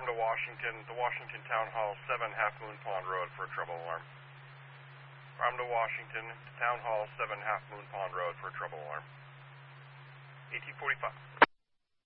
Farm to Washington, the Washington Town Hall, 7 Half Moon Pond Road for a trouble alarm. Farm to Washington, Town Hall, 7 Half Moon Pond Road for a trouble alarm. 1845.